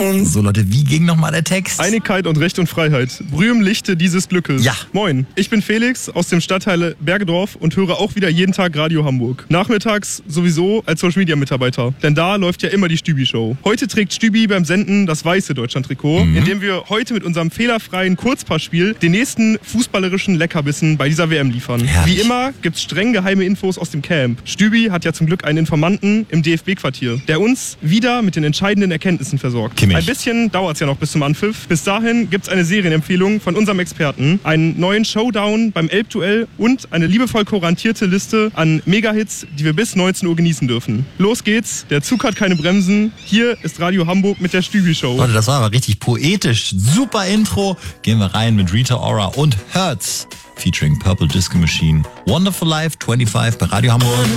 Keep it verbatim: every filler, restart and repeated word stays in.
Sound. So Leute, wie ging nochmal der Text? Einigkeit und Recht und Freiheit. Brühe im Lichte dieses Glückes. Ja. Moin, ich bin Felix aus dem Stadtteil Bergedorf und höre auch wieder jeden Tag Radio Hamburg. Nachmittags sowieso als Social Media Mitarbeiter. Denn da läuft ja immer die Stübi-Show. Heute trägt Stübi beim Senden das weiße Deutschland-Trikot, mhm. in dem wir heute mit unserem fehlerfreien Kurzpassspiel den nächsten fußballerischen Leckerbissen bei dieser W M liefern. Herrlich. Wie immer gibt's streng geheime Infos aus dem Camp. Stübi hat ja zum Glück einen Informanten im D F B-Quartier, der uns wieder mit den entscheidenden Erkenntnissen versorgt. Kimmich. Ein bisschen dauert's ja noch bis zum Anpfiff. Bis dahin gibt's eine Serienempfehlung von unserem Experten, einen neuen Showdown beim Elbduell und eine liebevoll kurantierte Liste an Megahits, die wir bis neunzehn Uhr genießen dürfen. Los geht's, der Zug hat keine Bremsen. Hier ist Radio Hamburg mit der Stübi-Show. Leute, das war aber richtig poetisch. Super Intro. Gehen wir rein mit Rita Ora und Hertz featuring Purple Disco Machine. Wonderful Life fünfundzwanzig bei Radio Hamburg.